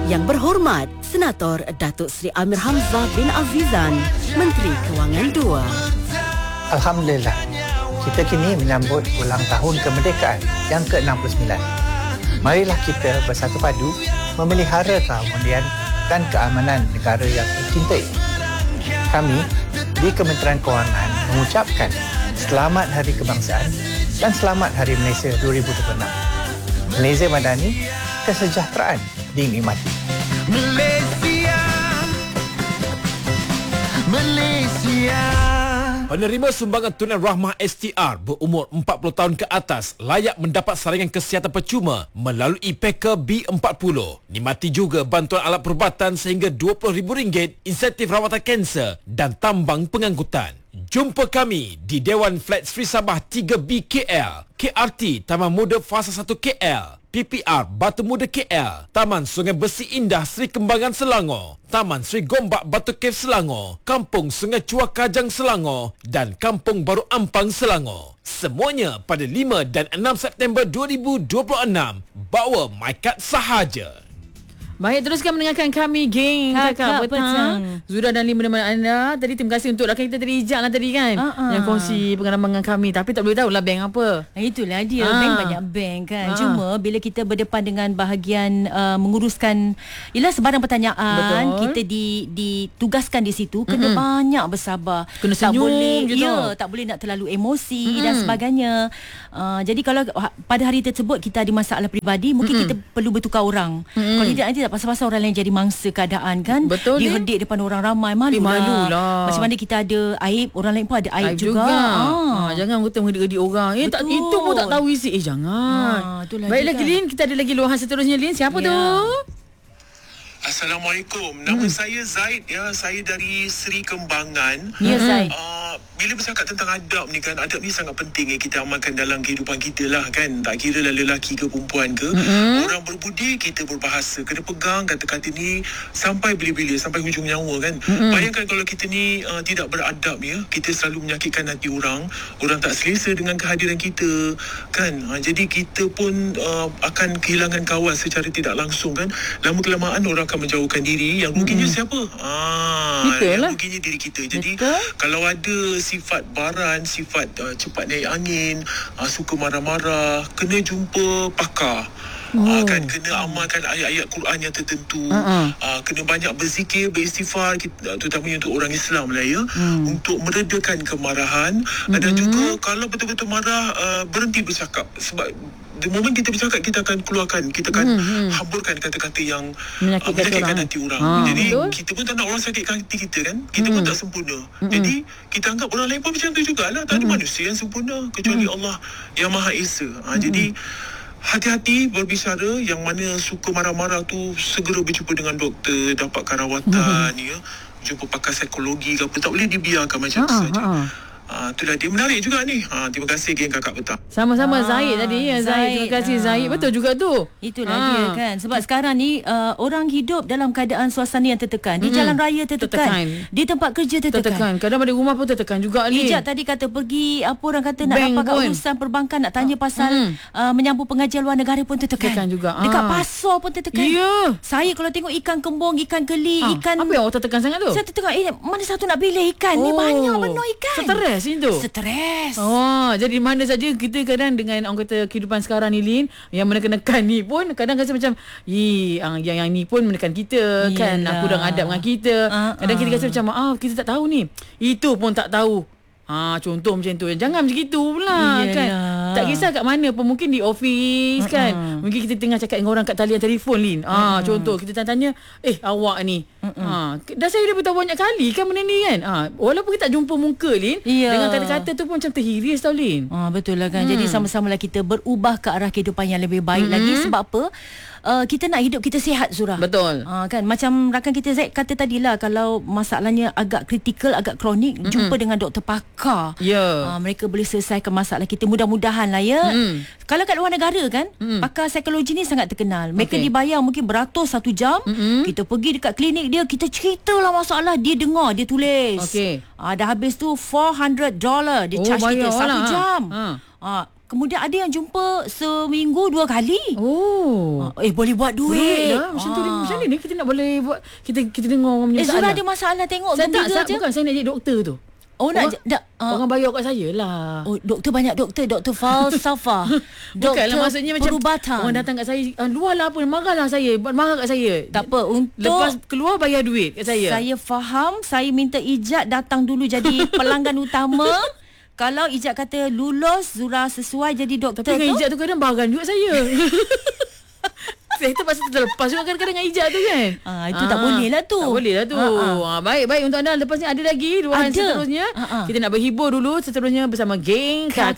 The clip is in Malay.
Yang berhormat Senator Datuk Seri Amir Hamzah bin Azizan, Menteri Kewangan II. Alhamdulillah, kita kini menyambut ulang tahun kemerdekaan yang ke-69. Marilah kita bersatu padu memelihara keharmonian dan keamanan negara yang dicintai. Kami di Kementerian Kewangan mengucapkan Selamat Hari Kebangsaan dan Selamat Hari Malaysia 2026. Malaysia Madani, kesejahteraan dinikmati. Malaysia, Malaysia. Penerima sumbangan tunai rahmah STR berumur 40 tahun ke atas layak mendapat saringan kesihatan percuma melalui PK B40. Nikmati juga bantuan alat perubatan sehingga RM20,000, insentif rawatan kanser dan tambang pengangkutan. Jumpa kami di Dewan Flat Sri Sabah 3B KL, KRT Taman Muda Fasa 1 KL, PPR Batu Muda KL, Taman Sungai Besi Indah Sri Kembangan Selangor, Taman Sri Gombak Batu Cave Selangor, Kampung Sungai Chua Kajang Selangor dan Kampung Baru Ampang Selangor. Semuanya pada 5 dan 6 September 2026. Bawa MyCard sahaja. Baik, teruskan mendengarkan kami, geng Kakak Petang. Zura dan Lim menemani anda. Tadi terima kasih untuk rakan kita tadi, Ijak lah tadi kan, yang kongsi pengalaman dengan kami. Tapi tak boleh tahu lah bank apa. Itulah dia, bank banyak bank kan. Cuma bila kita berdepan dengan bahagian menguruskan sebarang pertanyaan, betul, kita ditugaskan di situ, kena banyak bersabar. Kena senyum, tak boleh gitu. Tak boleh nak terlalu emosi dan sebagainya. Jadi kalau pada hari tersebut kita ada masalah peribadi, mungkin kita perlu bertukar orang. Kalau tidak, nanti pasal-pasal orang lain jadi mangsa keadaan kan. Betul, diherdik depan orang ramai, malulah. Macam mana kita ada aib, orang lain pun ada aib juga. Jangan kita mengherdik orang. Itu pun tak tahu isi. Jangan. Baiklah Lin, kita ada lagi luahan seterusnya Lin. Siapa tu? Assalamualaikum. Nama saya Zaid ya. Saya dari Sri Kembangan. Ya Zaid. Bila bercakap tentang adab ni kan, adab ni sangat penting kita amalkan dalam kehidupan kita lah kan. Tak kira lah lelaki ke perempuan ke. Orang berbudi, kita berbahasa. Kena pegang kata-kata ni sampai bila-bila, sampai hujung nyawa kan. Bayangkan kalau kita ni tidak beradab ya, kita selalu menyakitkan hati orang. Orang tak selesa dengan kehadiran kita kan. Jadi kita pun akan kehilangan kawan secara tidak langsung kan. Lama-kelamaan orang akan menjauhkan diri. Yang ruginya siapa? Yang ruginya diri kita. Jadi kalau ada sifat baran, sifat cepat naik angin, suka marah-marah, kena jumpa pakar. Kan kena amalkan ayat-ayat Quran yang tertentu. Kena banyak berzikir, beristighfar, terutamanya untuk orang Islam lah ya, untuk meredakan kemarahan. Dan juga kalau betul-betul marah, berhenti bercakap. Sebab the moment kita bercakap, kita akan keluarkan, kita akan hamburkan kata-kata yang menyakitkan hati orang. Jadi kita pun tak nak orang sakitkan hati kita kan. Kita pun tak sempurna. Jadi kita anggap orang lain pun macam tu jugalah. Tak ada manusia yang sempurna kecuali Allah yang Maha Esa. Jadi hati-hati berbicara. Yang mana suka marah-marah tu, segera berjumpa dengan doktor, dapatkan rawatan ya, jumpa pakar psikologi ke apa. Tak boleh dibiarkan macam tu saja. Itulah dia, menarik juga ni. Terima kasih geng Kakak Petang. Sama-sama Zaid tadi ya, Zaid. Terima kasih Zaid. Betul juga tu. Itulah dia kan. Sebab sekarang ni orang hidup dalam keadaan suasana yang tertekan. Di jalan raya tertekan. Di tempat kerja tertekan. Kadang pada rumah pun tertekan juga ni. Ijat tadi kata pergi, apa orang kata nak dapatkan urusan perbankan, nak tanya pasal menyambung pengajian luar negara pun tertekan juga. Dekat pasar pun tertekan. Saya kalau tengok ikan kembung, ikan keli, ikan... Apa yang awak tertekan sangat tu? Saya tertekan, mana satu nak pilih ikan? Ni banyak penuh ikan. Stres. Jadi mana saja kita kadang dengan orang kata kehidupan sekarang ni Lin, yang menekan ni pun kadang rasa macam yang ni pun menekan kita. Yelah. Kan kurang adab dengan kita. Kadang kita rasa macam kita tak tahu ni, itu pun tak tahu. Contoh macam tu. Jangan macam itu pula. Yelah. Kan. Tak kisah kat mana pun. Mungkin di office kan. Mungkin kita tengah cakap dengan orang kat talian telefon Lin. Contoh kita tanya, awak ni. Dah saya dah beritahu banyak kali kan benda ni kan. Walaupun kita tak jumpa muka Lin, dengan kata-kata tu pun macam terhiris tau Lin. Betul lah kan. Jadi sama-sama lah kita berubah ke arah kehidupan yang lebih baik lagi. Sebab apa? Kita nak hidup kita sihat Surah. Betul. Kan macam rakan kita Zaid kata tadilah, kalau masalahnya agak kritikal, agak kronik, jumpa dengan doktor pakar. Mereka boleh selesaikan masalah kita, mudah-mudahan lah ya. Kalau kat luar negara kan, pakar psikologi ni sangat terkenal. Mereka dibayar mungkin beratus satu jam. Kita pergi dekat klinik dia, kita ceritalah masalah, dia dengar, dia tulis. Dah habis tu $400 dia charge kita 1 jam. Kemudian ada yang jumpa seminggu 2 kali. Boleh buat duit lah. Macam tu macam ni kita nak boleh buat. Kita dengar orang punya masalah. Zura ada masalah tengok gembira je. Bukan saya nak jadi doktor tu. Orang bayar kat saya lah. Doktor banyak doktor falsafah. Bukanlah maksudnya macam perubatan. Orang datang kat saya, luar lah apa, marahlah saya, marah kat saya. Tak apa, untuk lepas keluar bayar duit kat saya. Saya faham, saya minta Ijat datang dulu jadi pelanggan utama. Kalau Ijat kata lulus, Zura sesuai jadi doktor. Tapi dengan Ijat tu kadang barang juga saya. Saya terpaksa terlepas juga kadang-kadang dengan Ijat tu kan. Itu tak boleh lah tu. Tak boleh lah tu. Baik untuk anda. Lepas ni ada lagi luahan seterusnya. Kita nak berhibur dulu. Seterusnya bersama geng Kata